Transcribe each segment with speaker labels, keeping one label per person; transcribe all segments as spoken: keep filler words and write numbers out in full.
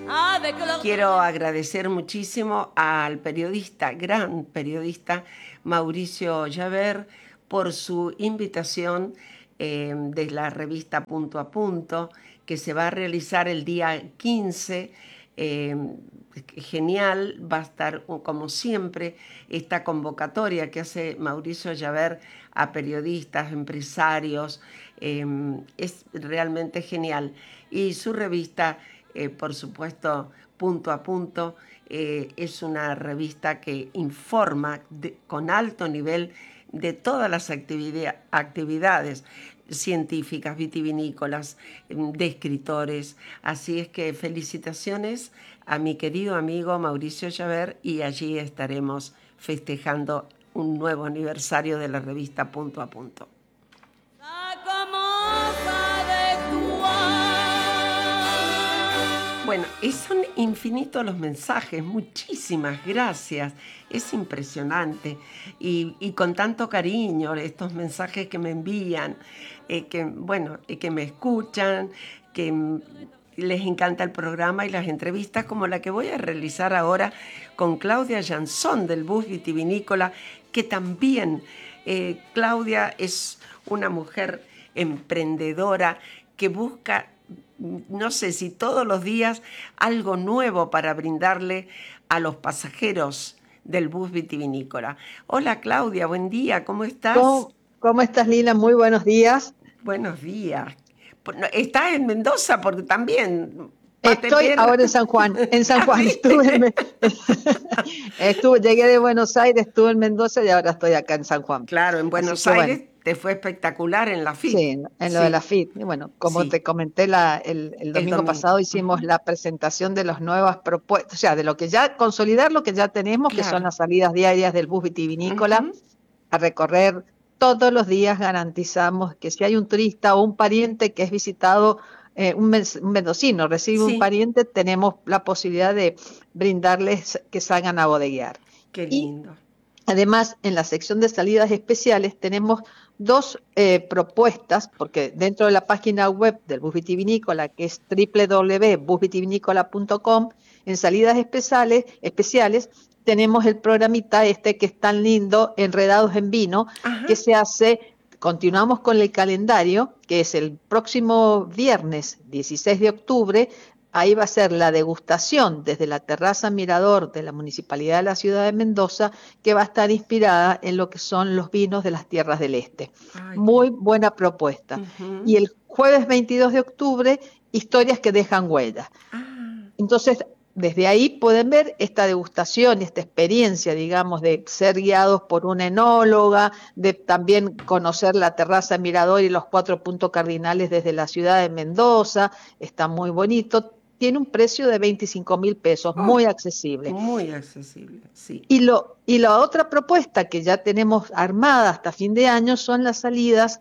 Speaker 1: Quiero agradecer muchísimo al periodista, gran periodista Mauricio Javer, por su invitación eh, de la revista Punto a Punto, que se va a realizar el día quince. Eh, genial, va a estar como siempre esta convocatoria que hace Mauricio Javer a periodistas, empresarios, eh, es realmente genial. Y su revista, eh, por supuesto, Punto a Punto, eh, es una revista que informa de, con alto nivel de todas las actividad, actividades científicas, vitivinícolas, de escritores. Así es que felicitaciones a mi querido amigo Mauricio Javer, y allí estaremos festejando un nuevo aniversario de la revista Punto a Punto. Bueno, y son infinitos los mensajes, muchísimas gracias, es impresionante, y, y con tanto cariño estos mensajes que me envían, eh, que, bueno, eh, que me escuchan, que les encanta el programa y las entrevistas como la que voy a realizar ahora con Claudia Jansson del Bus Vitivinícola, que también, eh, Claudia es una mujer emprendedora que busca, no sé si todos los días, algo nuevo para brindarle a los pasajeros del bus vitivinícola. Hola Claudia, buen día, ¿cómo estás?
Speaker 2: ¿Cómo, cómo estás, Lina? Muy buenos días.
Speaker 1: Buenos días. ¿Estás en Mendoza? Porque también...
Speaker 2: Estoy ahora en San Juan, en San Juan. Estuve, en, estuve, llegué de Buenos Aires, estuve en Mendoza y ahora estoy acá en San Juan.
Speaker 1: Claro, en Buenos Aires, bueno, te fue espectacular en la F I T.
Speaker 2: Sí, en, en lo sí. de la F I T. Y bueno, como sí. te comenté la, el, el, domingo el domingo pasado, hicimos uh-huh. la presentación de las nuevas propuestas, o sea, de lo que ya, consolidar lo que ya tenemos, claro. que son las salidas diarias del bus vitivinícola, uh-huh. a recorrer todos los días. Garantizamos que si hay un turista o un pariente que es visitado, Eh, un, un mendocino recibe sí. un pariente, tenemos la posibilidad de brindarles que salgan a bodeguear.
Speaker 1: Qué lindo.
Speaker 2: Y además, en la sección de salidas especiales tenemos dos eh, propuestas, porque dentro de la página web del Bus Vitivinícola, que es doble u doble u doble u punto bus vitivinícola punto com, en salidas especiales, especiales tenemos el programita este que es tan lindo, Enredados en Vino, Ajá. que se hace... Continuamos con el calendario, que es el próximo viernes dieciséis de octubre. Ahí va a ser la degustación desde la terraza Mirador de la Municipalidad de la Ciudad de Mendoza, que va a estar inspirada en lo que son los vinos de las tierras del este. Ay, Muy buena propuesta. Uh-huh. Y el jueves veintidós de octubre, historias que dejan huellas. Ah. Entonces, desde ahí pueden ver esta degustación, esta experiencia, digamos, de ser guiados por una enóloga, de también conocer la terraza Mirador y los cuatro puntos cardinales desde la ciudad de Mendoza. Está muy bonito. Tiene un precio de veinticinco mil pesos, oh, muy accesible.
Speaker 1: Muy accesible, sí.
Speaker 2: Y, lo, y la otra propuesta que ya tenemos armada hasta fin de año son las salidas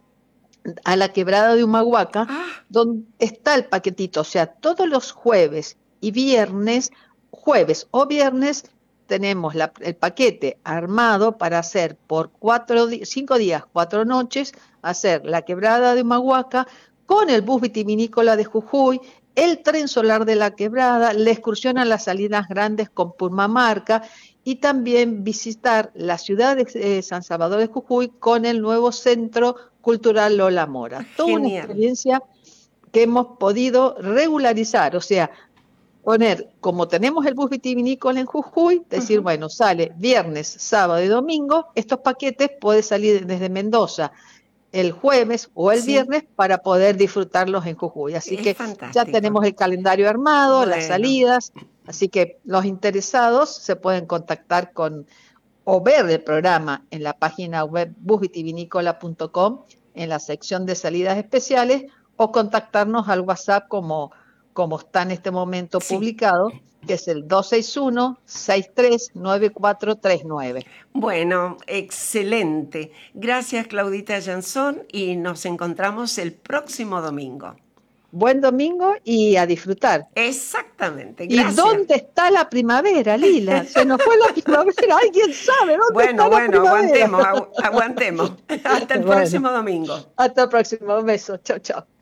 Speaker 2: a la quebrada de Humahuaca, ah. donde está el paquetito, o sea, todos los jueves y viernes, jueves o viernes, tenemos la, el paquete armado para hacer por cuatro, cinco días, cuatro noches, hacer la quebrada de Humahuaca con el bus vitivinícola de Jujuy, el tren solar de la quebrada, la excursión a las salinas grandes con Purmamarca y también visitar la ciudad de eh, San Salvador de Jujuy con el nuevo Centro Cultural Lola Mora. Toda una experiencia que hemos podido regularizar, o sea, poner, como tenemos el bus vitivinícola en Jujuy, decir, uh-huh. bueno, sale viernes, sábado y domingo, estos paquetes pueden salir desde Mendoza el jueves o el sí. viernes para poder disfrutarlos en Jujuy. Así es que fantástico. Ya tenemos el calendario armado, bueno. las salidas, así que los interesados se pueden contactar con o ver el programa en la página web bus vitivinícola punto com, en la sección de salidas especiales, o contactarnos al WhatsApp como como está en este momento sí. publicado, que es el dos seis uno, seis tres nueve cuatro tres nueve.
Speaker 1: Bueno, excelente. Gracias, Claudita Jansson, y nos encontramos el próximo domingo.
Speaker 2: Buen domingo y a disfrutar.
Speaker 1: Exactamente, gracias.
Speaker 2: ¿Y dónde está la primavera, Lila? Se nos fue la primavera, ¿alguien sabe dónde
Speaker 1: bueno,
Speaker 2: está la
Speaker 1: bueno,
Speaker 2: primavera?
Speaker 1: Bueno, bueno, aguantemos, aguantemos. Hasta el
Speaker 2: bueno,
Speaker 1: próximo domingo.
Speaker 2: Hasta el próximo, un beso, chao, chao.